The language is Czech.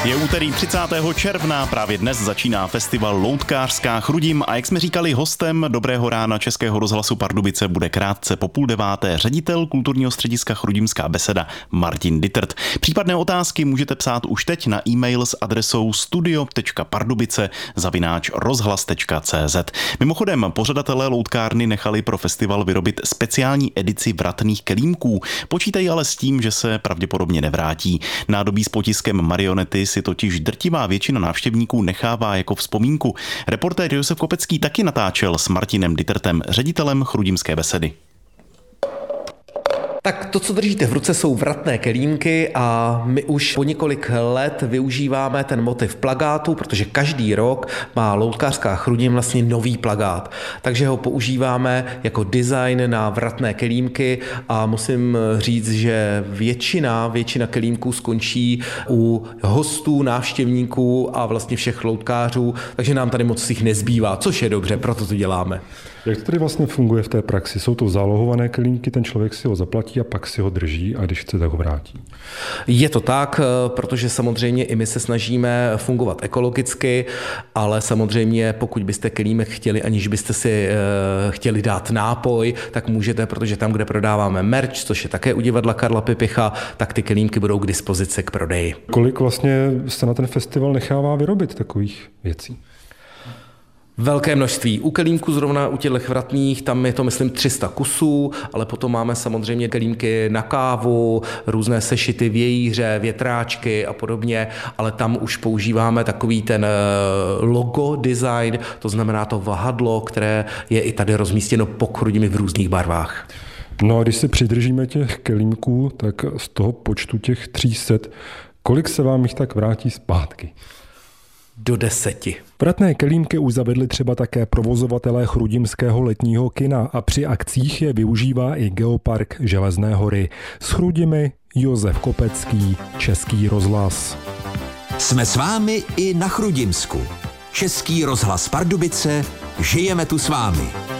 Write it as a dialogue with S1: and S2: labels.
S1: Je úterý 30. června, právě dnes začíná festival Loutkářská Chrudim a jak jsme říkali, hostem Dobrého rána Českého rozhlasu Pardubice bude krátce po 8:30 ředitel kulturního střediska Chrudimská beseda Martin Dittert. Případné otázky můžete psát už teď na e-mail s adresou studio.pardubice@rozhlas.cz. Mimochodem, pořadatelé loutkárny nechali pro festival vyrobit speciální edici vratných kelímků. Počítají ale s tím, že se pravděpodobně nevrátí. Nádobí s potiskem marionety si totiž drtivá většina návštěvníků nechává jako vzpomínku. Reportér Josef Kopecký taky natáčel s Martinem Dittertem, ředitelem Chrudimské besedy.
S2: Tak to, co držíte v ruce, jsou vratné kelímky a my už po několik let využíváme ten motiv plagátu, protože každý rok má Loutkářská Chrudim vlastně nový plagát. Takže ho používáme jako design na vratné kelímky a musím říct, že většina kelímků skončí u hostů, návštěvníků a vlastně všech loutkářů, takže nám tady moc jich nezbývá, což je dobře, proto to děláme.
S3: Jak to tady vlastně funguje v té praxi? Jsou to zálohované kelímky, ten člověk si ho zaplatí a pak si ho drží a když chce, tak ho vrátí?
S2: Je to tak, protože samozřejmě i my se snažíme fungovat ekologicky, ale samozřejmě pokud byste kelímek chtěli, aniž byste si chtěli dát nápoj, tak můžete, protože tam, kde prodáváme merch, což je také u divadla Karla Pipicha, tak ty kelímky budou k dispozici k prodeji.
S3: Kolik vlastně se na ten festival nechává vyrobit takových věcí?
S2: Velké množství. U kelímků zrovna u těch vratných, tam je to myslím 300 kusů, ale potom máme samozřejmě kelímky na kávu, různé sešity, vějíře, větráčky a podobně, ale tam už používáme takový ten logo design, to znamená to vahadlo, které je i tady rozmístěno po Chrudimi v různých barvách.
S3: No a když si přidržíme těch kelímků, tak z toho počtu těch 300, kolik se vám jich tak vrátí zpátky?
S2: Do 10.
S3: Vratné kelímky už zavedli třeba také provozovatelé Chrudimského letního kina a při akcích je využívá i Geopark Železné hory. S Chrudimi Josef Kopecký, Český rozhlas.
S4: Jsme s vámi i na Chrudimsku. Český rozhlas Pardubice, žijeme tu s vámi.